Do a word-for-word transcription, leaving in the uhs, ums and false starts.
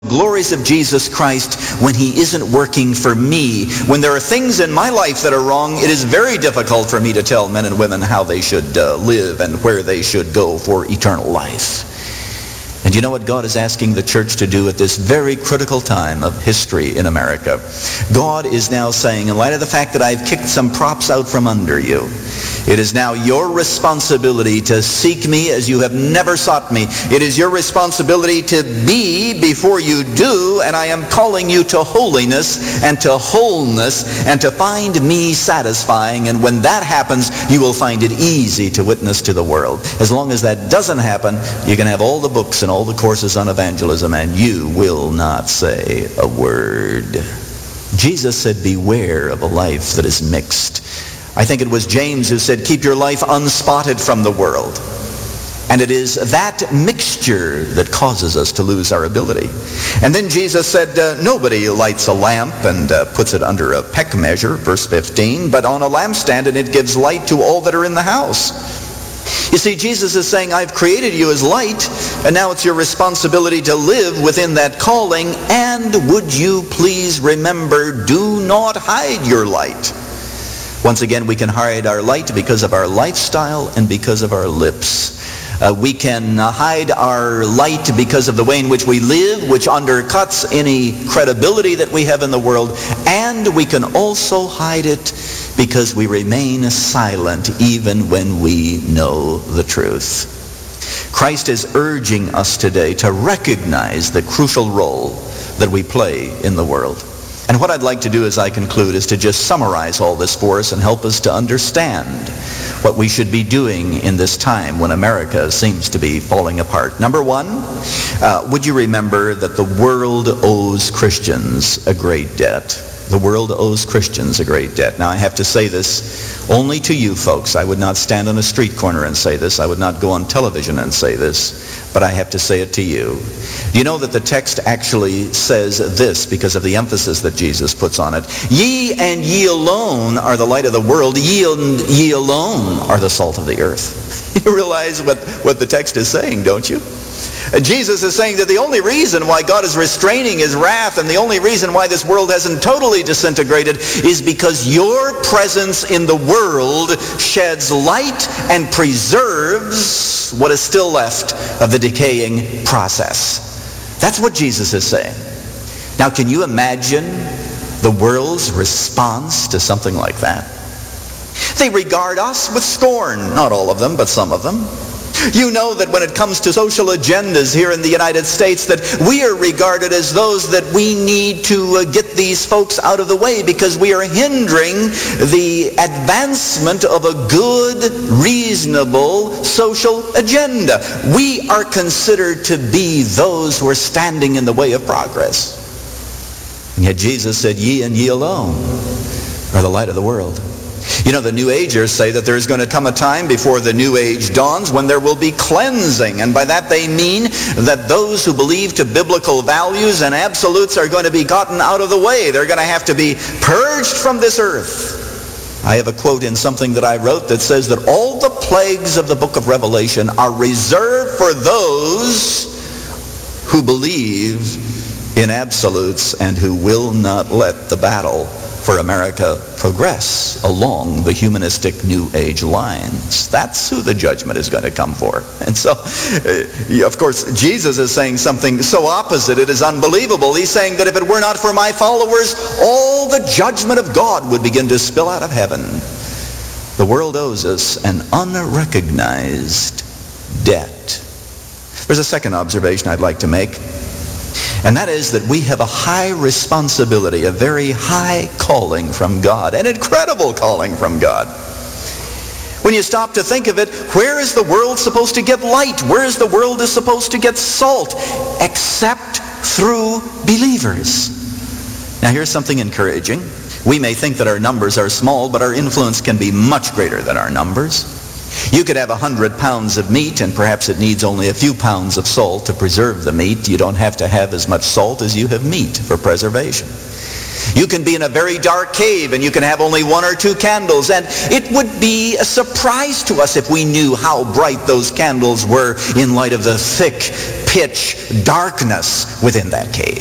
glories of Jesus Christ when he isn't working for me. When there are things in my life that are wrong, it is very difficult for me to tell men and women how they should uh, live and where they should go for eternal life. And you know what God is asking the church to do at this very critical time of history in America? God is now saying, in light of the fact that I've kicked some props out from under you, it is now your responsibility to seek me as you have never sought me. It is your responsibility to be before you do, and I am calling you to holiness and to wholeness and to find me satisfying. And when that happens, you will find it easy to witness to the world. As long as that doesn't happen, you can have all the books and all the courses on evangelism, and you will not say a word. Jesus said, beware of a life that is mixed. I think it was James who said, keep your life unspotted from the world. And it is that mixture that causes us to lose our ability. And then Jesus said, uh, nobody lights a lamp and uh, puts it under a peck measure, verse fifteen, but on a lampstand, and it gives light to all that are in the house. You see, Jesus is saying, I've created you as light, and now it's your responsibility to live within that calling. And would you please remember, do not hide your light. Once again, we can hide our light because of our lifestyle and because of our lips. Uh, we can uh, hide our light because of the way in which we live, which undercuts any credibility that we have in the world. And we can also hide it because we remain silent even when we know the truth. Christ is urging us today to recognize the crucial role that we play in the world. And what I'd like to do as I conclude is to just summarize all this for us and help us to understand what we should be doing in this time when America seems to be falling apart. Number one, uh, would you remember that the world owes Christians a great debt? The world owes Christians a great debt. Now, I have to say this only to you folks. I would not stand on a street corner and say this. I would not go on television and say this. But I have to say it to you. Do you know that the text actually says this because of the emphasis that Jesus puts on it? Ye and ye alone are the light of the world. Ye and ye alone are the salt of the earth. You realize what, what the text is saying, don't you? Jesus is saying that the only reason why God is restraining his wrath and the only reason why this world hasn't totally disintegrated is because your presence in the world sheds light and preserves what is still left of the decaying process. That's what Jesus is saying. Now, can you imagine the world's response to something like that? They regard us with scorn. Not all of them, but some of them. You know that when it comes to social agendas here in the United States, that we are regarded as those that we need to uh, get these folks out of the way because we are hindering the advancement of a good, reasonable social agenda. We are considered to be those who are standing in the way of progress. And yet Jesus said, ye and ye alone are the light of the world. You know, the New Agers say that there's going to come a time before the New Age dawns when there will be cleansing. And by that they mean that those who believe to biblical values and absolutes are going to be gotten out of the way. They're going to have to be purged from this earth. I have a quote in something that I wrote that says that all the plagues of the book of Revelation are reserved for those who believe in absolutes and who will not let the battle for America progress along the humanistic New Age lines. That's who the judgment is going to come for. And so, uh, of course, Jesus is saying something so opposite, it is unbelievable. He's saying that if it were not for my followers, all the judgment of God would begin to spill out of heaven. The world owes us an unrecognized debt. There's a second observation I'd like to make. And that is that we have a high responsibility, a very high calling from God, an incredible calling from God. When you stop to think of it, where is the world supposed to get light? Where is the world is supposed to get salt? Except through believers. Now here's something encouraging. We may think that our numbers are small, but our influence can be much greater than our numbers. You could have a hundred pounds of meat, and perhaps it needs only a few pounds of salt to preserve the meat. You don't have to have as much salt as you have meat for preservation. You can be in a very dark cave, and you can have only one or two candles, and it would be a surprise to us if we knew how bright those candles were in light of the thick pitch darkness within that cave.